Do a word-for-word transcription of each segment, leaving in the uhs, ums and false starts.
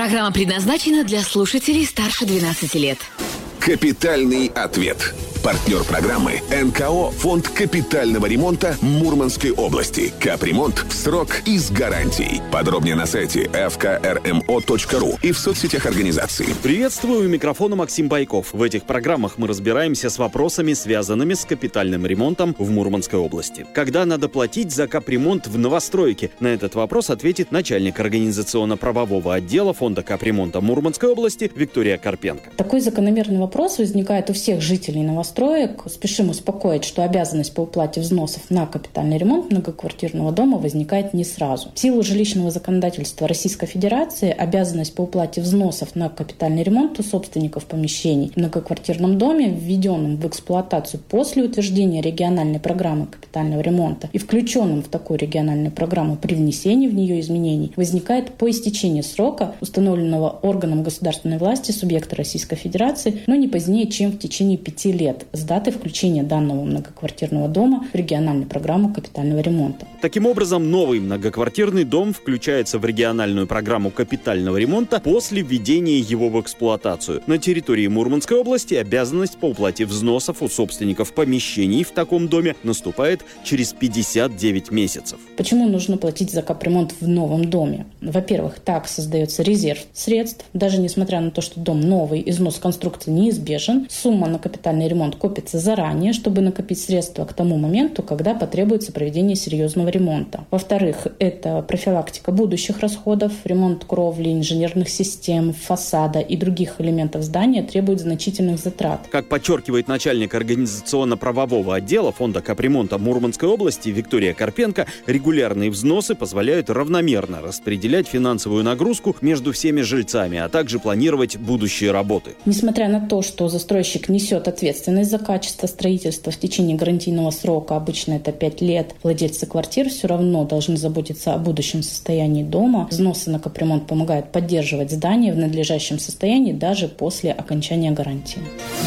Программа предназначена для слушателей старше двенадцати лет. Капитальный ответ. Партнер программы эн ка о «Фонд капитального ремонта Мурманской области». Капремонт в срок и с гарантией. Подробнее на сайте эф ка эр эм о точка ру и в соцсетях организации. Приветствую, у микрофона Максим Байков. В этих программах мы разбираемся с вопросами, связанными с капитальным ремонтом в Мурманской области. Когда надо платить за капремонт в новостройке? На этот вопрос ответит начальник организационно-правового отдела Фонда капремонта Мурманской области Виктория Карпенко. Такой закономерный вопрос возникает у всех жителей новостроек. Спешим успокоить, что обязанность по уплате взносов на капитальный ремонт многоквартирного дома возникает не сразу. В силу жилищного законодательства Российской Федерации обязанность по уплате взносов на капитальный ремонт у собственников помещений в многоквартирном доме, введенном в эксплуатацию после утверждения региональной программы капитального ремонта и включенным в такую региональную программу при внесении в нее изменений, возникает по истечении срока, установленного органом государственной власти субъекта Российской Федерации, но не позднее, чем в течение пяти лет с даты включения данного многоквартирного дома в региональную программу капитального ремонта. Таким образом, новый многоквартирный дом включается в региональную программу капитального ремонта после введения его в эксплуатацию. На территории Мурманской области обязанность по уплате взносов у собственников помещений в таком доме наступает через пятьдесят девять месяцев. Почему нужно платить за капремонт в новом доме? Во-первых, так создается резерв средств. Даже несмотря на то, что дом новый, износ конструкции неизбежен, сумма на капитальный ремонт копится заранее, чтобы накопить средства к тому моменту, когда потребуется проведение серьезного ремонта. Во-вторых, это профилактика будущих расходов. Ремонт кровли, инженерных систем, фасада и других элементов здания требует значительных затрат. Как подчеркивает начальник организационно-правового отдела Фонда капремонта Мурманской области Виктория Карпенко, регулярные взносы позволяют равномерно распределять финансовую нагрузку между всеми жильцами, а также планировать будущие работы. Несмотря на то, что застройщик несет ответственность за качество строительства в течение гарантийного срока, обычно это пять лет, владельцы квартир все равно должны заботиться о будущем состоянии дома. Взносы на капремонт помогают поддерживать здание в надлежащем состоянии даже после окончания гарантии.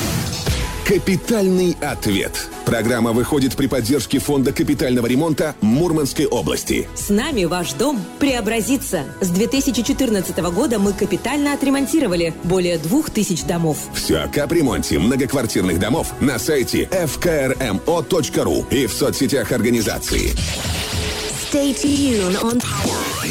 Капитальный ответ. Программа выходит при поддержке Фонда капитального ремонта Мурманской области. С нами ваш дом преобразится. С две тысячи четырнадцатого года мы капитально отремонтировали более двух тысяч домов. Все о капремонте многоквартирных домов на сайте эф ка эр эм о точка ру и в соцсетях организации. Stay tuned on